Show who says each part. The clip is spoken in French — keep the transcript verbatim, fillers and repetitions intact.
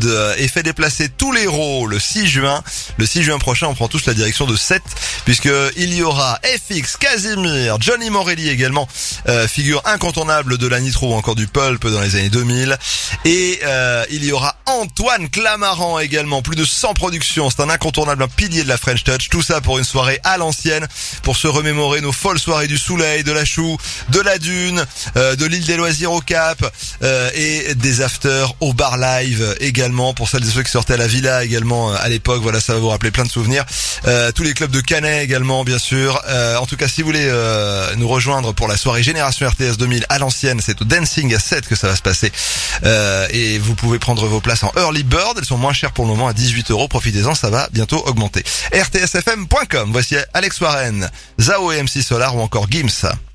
Speaker 1: euh, et fait déplacer tous les héros le six juin. Le six juin prochain, on prend tous la direction de Sète, puisque il y aura F X, Casimir, Johnny Morelli également, euh, figure incontournable de la Nitro ou encore du Pulp dans les années deux mille. Et euh, il y aura Antoine Clamaran également, plus de cent productions, c'est un incontournable, un pilier de la French Touch. Tout ça pour une soirée à l'ancienne, pour se remémorer nos folles soirées du Soleil, de la Chou, de la Dune, euh, de l'île des Loisirs au Cap, euh, et des afters au bar live également, pour celles et ceux qui sortaient à la Villa également à l'époque. Voilà, ça va vous rappeler plein de souvenirs. Euh, tous les clubs de Canet également, bien sûr. Euh, en tout cas, si vous voulez euh, nous rejoindre pour la soirée Génération R T S deux mille à l'ancienne, c'est au Dancing à sept que ça va se passer. Euh, et vous pouvez prendre vos places en Early Bird. Elles sont moins chères pour le moment, à dix-huit euros. Profitez-en, ça va bientôt augmenter. R T S F M point com. Voici Alex Warren, Zao et M C Solar ou encore Gims.